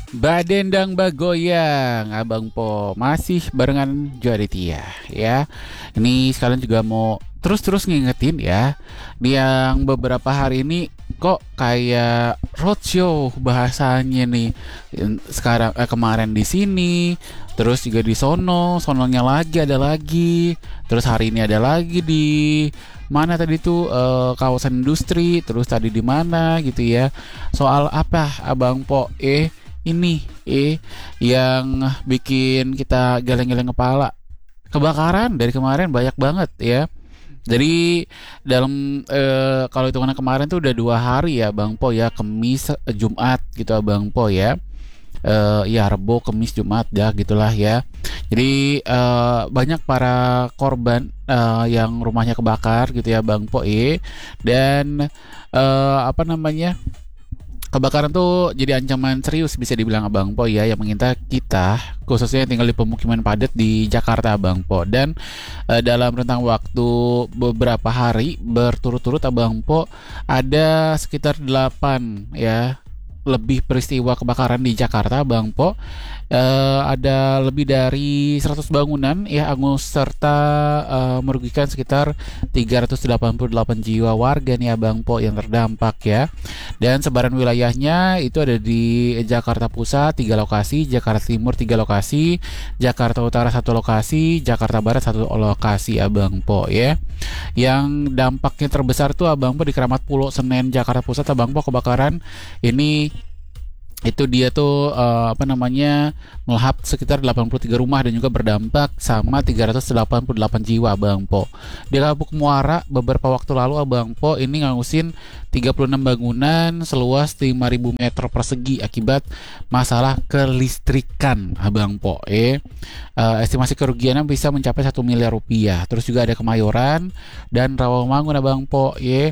Badendang Bagoyang, Abang Po masih barengan Joaditia ya. Ini sekalian juga mau terus-terus ngingetin ya, yang beberapa hari ini kok kayak roadshow bahasanya nih. Sekarang kemarin di sini, terus juga di sononya lagi ada lagi, terus hari ini ada lagi di mana tadi tuh, kawasan industri, terus tadi di mana gitu ya. Soal apa Abang Po? Ini yang bikin kita geleng-geleng kepala. Kebakaran dari kemarin banyak banget ya. Jadi dalam kalau hitungan kemarin tuh udah 2 hari ya Bang Po ya, Kemis, Jumat gitu Bang Po ya. Ya Rebo, Kemis, Jumat ya gitulah ya. Jadi banyak para korban yang rumahnya kebakar gitu ya Bang Po dan apa namanya, kebakaran tuh jadi ancaman serius bisa dibilang Abang Po ya, yang mengintai kita khususnya yang tinggal di pemukiman padat di Jakarta Abang Po. Dan dalam rentang waktu beberapa hari berturut-turut Abang Po ada sekitar 8 ya lebih peristiwa kebakaran di Jakarta Bang Po. Ada lebih dari 100 bangunan ya angus serta merugikan sekitar 388 jiwa warga nih ya Bang Po yang terdampak ya. Dan sebaran wilayahnya itu ada di Jakarta Pusat 3 lokasi, Jakarta Timur 3 lokasi, Jakarta Utara 1 lokasi, Jakarta Barat 1 lokasi Abang Po ya. Yang dampaknya terbesar tuh Abang Po di Keramat Pulau Senen Jakarta Pusat Abang Po, kebakaran ini itu dia tuh apa namanya, melahap sekitar 83 rumah dan juga berdampak sama 388 jiwa Abang Po. Di Kapuk Muara beberapa waktu lalu Abang Po ini nganusin 36 bangunan seluas 5.000 meter persegi akibat masalah kelistrikan Abang Po. Estimasi kerugiannya bisa mencapai 1 miliar rupiah. Terus juga ada Kemayoran dan Rawamangun Abang Po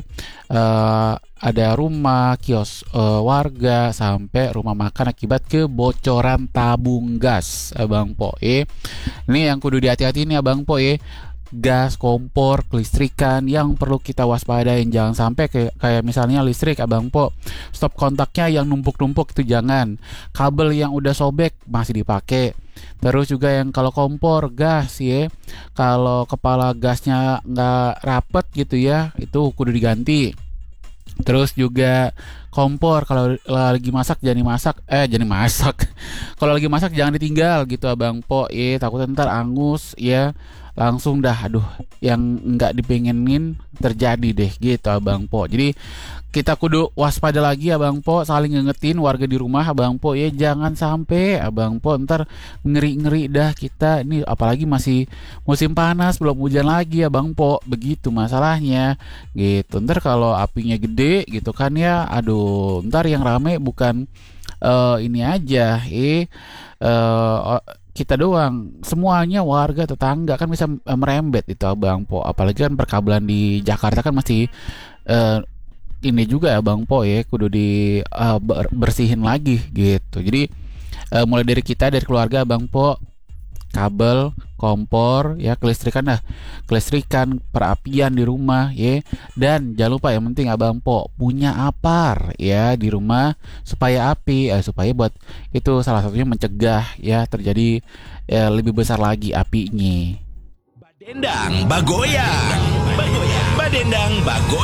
ada rumah, kios warga sampai rumah makan akibat kebocoran tabung gas Abang Po. Ini yang kudu dihati-hati nih Abang Po gas, kompor, kelistrikan yang perlu kita waspadain. Jangan sampai kayak misalnya listrik Abang Po, stop kontaknya yang numpuk-numpuk itu jangan. Kabel yang udah sobek masih dipakai. Terus juga yang kalau kompor gas ya, kalau kepala gasnya nggak rapet gitu ya, itu kudu diganti. Terus juga kompor kalau lagi masak jangan dimasak. Kalau lagi masak jangan ditinggal gitu Abang Po takutnya ntar angus ya. Langsung dah aduh yang nggak dipengenin terjadi deh gitu Abang Po. Jadi kita kudu waspada lagi Abang Po, saling ngingetin warga di rumah Abang Po jangan sampai Abang Po ntar ngeri-ngeri dah kita ini, apalagi masih musim panas belum hujan lagi Abang Po, begitu masalahnya gitu. Ntar kalau apinya gede gitu kan ya, aduh ntar yang rame bukan ini aja kita doang, semuanya warga tetangga kan bisa merembet itu Abang Po. Apalagi kan perkabelan di Jakarta kan masih ini juga ya Bang Po kudu di bersihin lagi gitu. Jadi mulai dari kita, dari keluarga Bang Po, kabel, kompor ya, kelistrikan, perapian di rumah dan jangan lupa yang penting Abang Po punya apar ya di rumah supaya supaya buat itu salah satunya mencegah ya terjadi lebih besar lagi apinya. Badendang Bagoyang, Badendang Bagoyang.